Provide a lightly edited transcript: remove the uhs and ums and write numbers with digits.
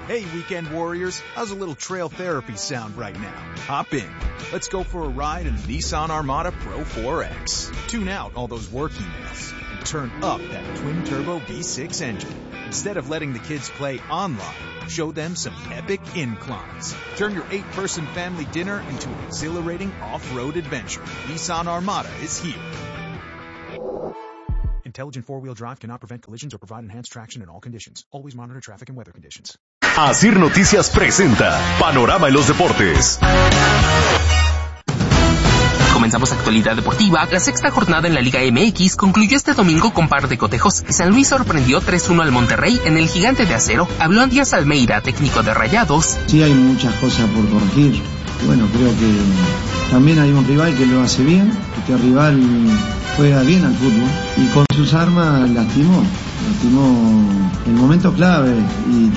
Hey, weekend warriors, how's a little trail therapy sound right now? Hop in. Let's go for a ride in the Nissan Armada Pro 4X. Tune out all those work emails and turn up that twin-turbo V6 engine. Instead of letting the kids play online, show them some epic inclines. Turn your 8-person family dinner into an exhilarating off-road adventure. Nissan Armada is here. Intelligent four-wheel drive cannot prevent collisions or provide enhanced traction in all conditions. Always monitor traffic and weather conditions. Asir Noticias presenta Panorama en los Deportes. Comenzamos actualidad deportiva. La sexta jornada en la Liga MX concluyó este domingo con par de cotejos. San Luis sorprendió 3-1 al Monterrey en el Gigante de Acero. Habló Díaz Almeida, técnico de Rayados. Sí, hay muchas cosas por corregir. Bueno, creo que también hay un rival que lo hace bien. Este rival juega bien al fútbol y con sus armas lastimó en momentos clave y